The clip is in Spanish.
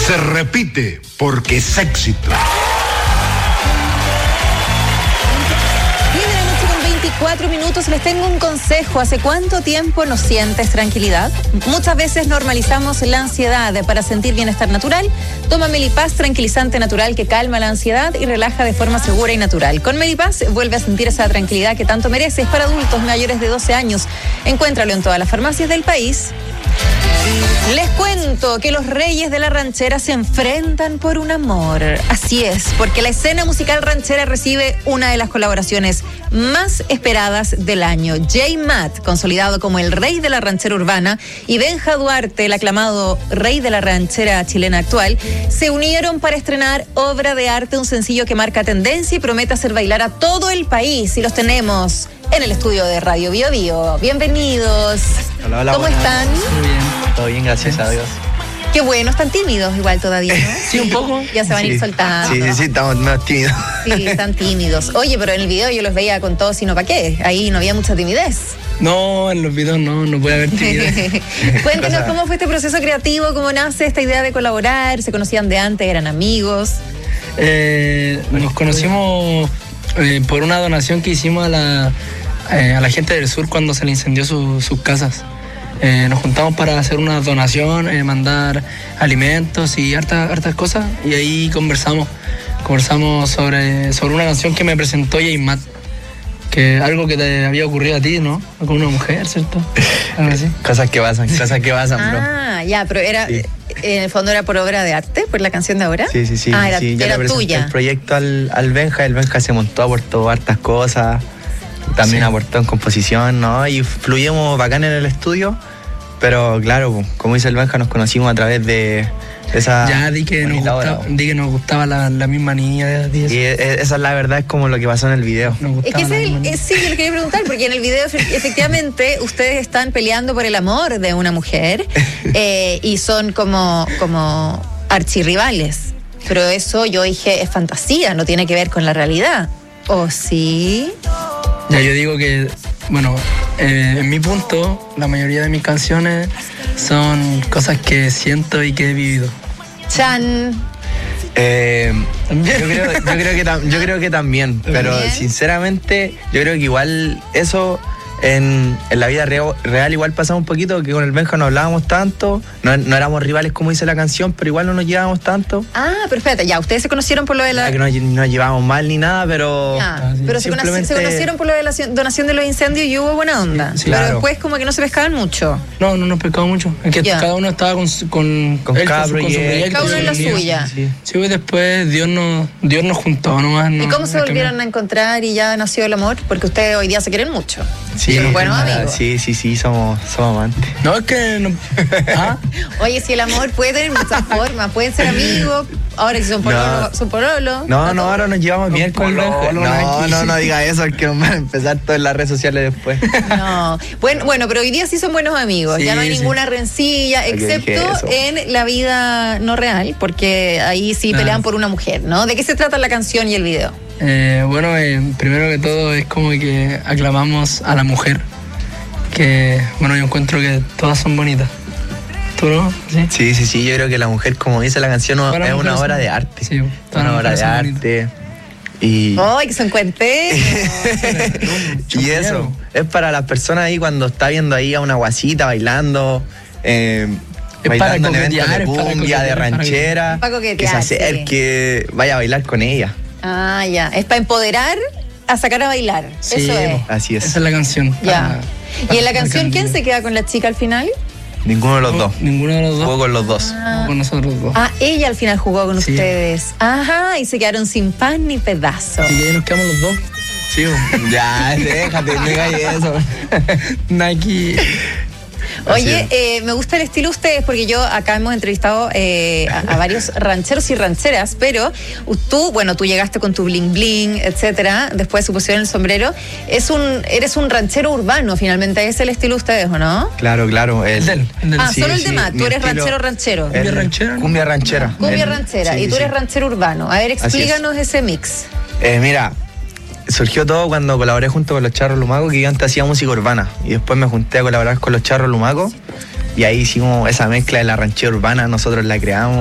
Se repite porque es éxito. 4 minutos, les tengo un consejo. ¿Hace cuánto tiempo no sientes tranquilidad? Muchas veces normalizamos la ansiedad. Para sentir bienestar natural, toma Melipaz, tranquilizante natural que calma la ansiedad y relaja de forma segura y natural. Con Melipaz vuelve a sentir esa tranquilidad que tanto mereces. Para adultos mayores de 12 años. Encuéntralo en todas las farmacias del país. Les cuento que los reyes de la ranchera se enfrentan por un amor. Así es, porque la escena musical ranchera recibe una de las colaboraciones más esperadas del año. J. Matt, consolidado como el rey de la ranchera urbana, y Benja Duarte, el aclamado rey de la ranchera chilena actual, se unieron para estrenar Obra de Arte, un sencillo que marca tendencia y promete hacer bailar a todo el país. Y los tenemos en el estudio de Radio Bio Bio. Bienvenidos. Hola, hola, ¿Cómo están? Muy bien, todo bien, gracias a Dios. Qué bueno, están tímidos igual todavía, ¿no? Sí, un poco. Ya se van a ir soltando. Sí, estamos más tímidos. Sí, están tímidos. Oye, pero en el video yo los veía con todo sino pa' qué. Ahí no había mucha timidez. No, en los videos no puede haber timidez. Cuéntenos cómo fue este proceso creativo, cómo nace esta idea de colaborar. ¿Se conocían de antes? ¿Eran amigos? Nos conocimos por una donación que hicimos a la gente del sur cuando se le incendió sus casas. Nos juntamos para hacer una donación, mandar alimentos y hartas cosas, y ahí conversamos sobre una canción que me presentó J. Matt, que algo que te había ocurrido a ti, ¿no? Con una mujer, ¿cierto? Algo así. Cosas que pasan, bro. Ah, ya, pero era, sí. En el fondo era por obra de arte, por la canción de ahora. Sí. Ah, era Yo tuya. el proyecto al Benja, el Benja se montó, aportó hartas cosas, también aportó en composición, ¿no? Y fluimos bacán en el estudio, pero claro, como dice el Benja, nos conocimos a través de esa... Ya di que nos gustaba la misma niña. Y esa es la verdad, es como lo que pasó en el video. Es que sí, yo le quería preguntar, porque en el video efectivamente ustedes están peleando por el amor de una mujer y son como archirrivales. Pero eso yo dije es fantasía, no tiene que ver con la realidad. ¿O sí? Ya, yo digo que, bueno, en mi punto, la mayoría de mis canciones son cosas que siento y que he vivido. Chan. Yo creo que también, pero sinceramente yo creo que igual eso en la vida real igual pasaba un poquito, que con el Benja no hablábamos tanto, no éramos rivales como dice la canción, pero igual no nos llevábamos tanto. Ah, pero espérate, ya, ustedes se conocieron por lo de la... Que no nos llevábamos mal ni nada, pero... Ya, pero se conocieron por lo de la donación de los incendios y hubo buena onda. Sí, pero claro. después como que no se pescaban mucho. No nos pescamos mucho. Es que cada uno estaba con cada su proyecto. Cada uno en la suya. Sí, y después Dios nos juntó nomás. ¿Y cómo se volvieron a encontrar y ya nació el amor? Porque ustedes hoy día se quieren mucho. Sí, buenos amigos. Sí, somos amantes. No, es que no. ¿Ah? Oye, si el amor puede tener muchas formas, pueden ser amigos, ahora si son pololo. No, ahora nos llevamos bien con el Benja. No diga eso, que vamos a empezar todo en las redes sociales después. No. Bueno, pero hoy día sí son buenos amigos, ya no hay ninguna rencilla, excepto en la vida no real, porque ahí sí pelean por una mujer, ¿no? ¿De qué se trata la canción y el video? Primero que todo es como que aclamamos a la mujer, que yo encuentro que todas son bonitas. ¿Tú no? Sí, yo creo que la mujer, como dice la canción, es una obra de arte. Sí, una obra de arte. Y... ¡Ay, que son cuenteros! Y eso, es para las personas ahí cuando está viendo ahí a una guasita bailando, bailando en eventos de cumbia, de ranchera, que se acerque, vaya a bailar con ella. Ah, ya. Es para empoderar a sacar a bailar. Sí, eso es. Así es. Esa es la canción. Ya. ¿Y en la canción quién se queda con la chica al final? Ninguno de los dos. Ninguno de los dos. Jugó con los dos. Con nosotros dos. Ah, ella al final jugó con ustedes. Ajá, y se quedaron sin pan ni pedazo. Y ahí nos quedamos los dos. Sí, ya, déjate, no digas eso. Nike. Oye, me gusta el estilo de ustedes porque yo acá hemos entrevistado a varios rancheros y rancheras, pero tú llegaste con tu bling bling, etcétera, después se pusieron el sombrero. Eres un ranchero urbano, finalmente, ¿es el estilo de ustedes o no? Claro. Solo el de Matt, tú eres ranchero. Cumbia ranchera. Cumbia ranchera, y tú eres ranchero urbano. A ver, explícanos ese mix. Mira, surgió todo cuando colaboré junto con los Charros Lumacos, que yo antes hacía música urbana, y después me junté a colaborar con los Charros Lumacos, y ahí hicimos esa mezcla de la ranchera urbana, nosotros la creamos.